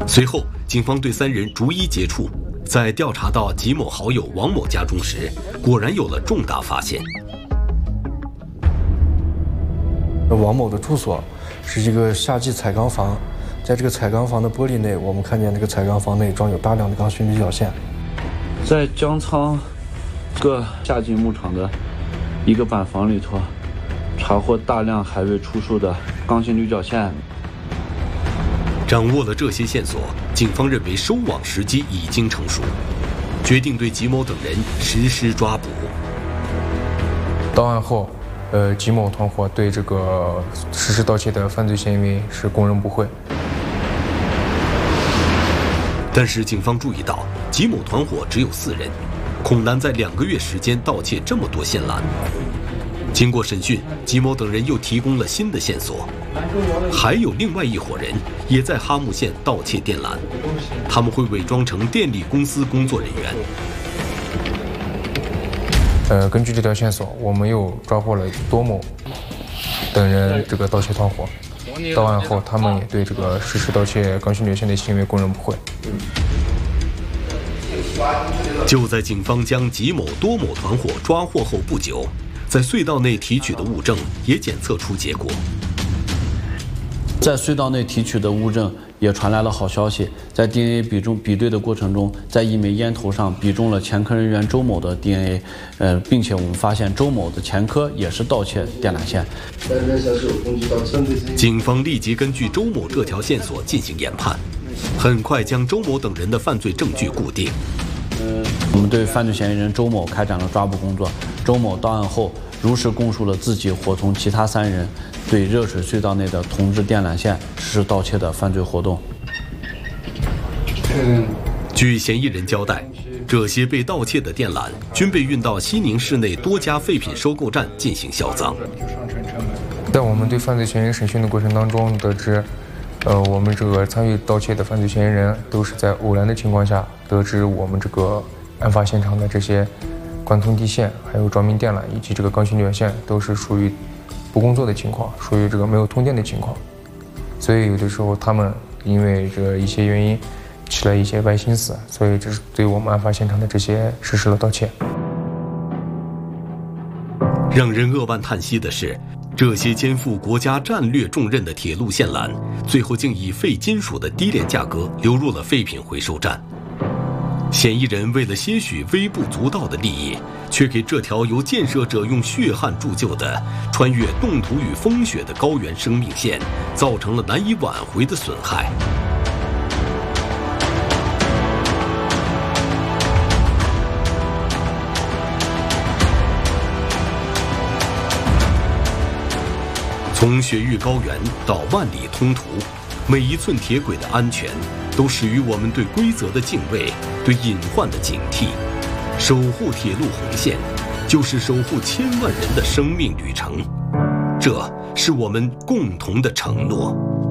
随后，警方对3人逐一接触，在调查到吉某好友王某家中时，果然有了重大发现。 王某的住所是一个夏季采钢房，在这个采钢房的玻璃内，我们看见这个采钢房内装有大量的钢筋铝角线。 在江仓各夏季牧场的一个板房里头，查获大量还未出售的钢筋铝角线。 掌握了这些线索，警方认为收网时机已经成熟，决定对吉某等人实施抓捕。 到案后，吉某团伙对这个实施盗窃的犯罪嫌疑是供认不讳。 但是警方注意到，吉某团伙只有4人，恐难在2个月时间盗窃这么多线缆。经过审讯，吉某等人又提供了新的线索，还有另外一伙人也在哈木县盗窃电缆，他们会伪装成电力公司工作人员。 根据这条线索，我们又抓获了多某等人这个盗窃团伙。到案后，他们也对这个实施盗窃钢筋铝线的行为供认不讳。 就在警方将吉某、多某团伙抓获后不久，在隧道内提取的物证也检测出结果。 在隧道内提取的物证也传来了好消息，在 DNA 比对的过程中，在一枚烟头上比中了前科人员周某的 DNA， 并且我们发现周某的前科也是盗窃电缆线。 警方立即根据周某这条线索进行研判，很快将周某等人的犯罪证据固定。 我们对犯罪嫌疑人周某开展了抓捕工作。周某到案后，如实供述了自己伙同其他3人对热水隧道内的铜制电缆线实施盗窃的犯罪活动。 据嫌疑人交代，这些被盗窃的电缆均被运到西宁市内多家废品收购站进行销赃。 在我们对犯罪嫌疑人审讯的过程当中得知，我们这个参与盗窃的犯罪嫌疑人都是在偶然的情况下得知我们这个案发现场的这些贯通地线，还有照明电缆以及这个钢筋铝角线都是属于不工作的情况，属于这个没有通电的情况，所以有的时候他们因为这一些原因起了一些歪心思，所以这是对我们案发现场的这些实施了盗窃。 让人扼腕叹息的是，这些肩负国家战略重任的铁路线缆，最后竟以废金属的低廉价格流入了废品回收站。嫌疑人为了些许微不足道的利益，却给这条由建设者用血汗铸就的穿越冻土与风雪的高原生命线造成了难以挽回的损害。从雪域高原到万里通途，每一寸铁轨的安全都始于我们对规则的敬畏，对隐患的警惕。守护铁路红线，就是守护千万人的生命旅程，这是我们共同的承诺。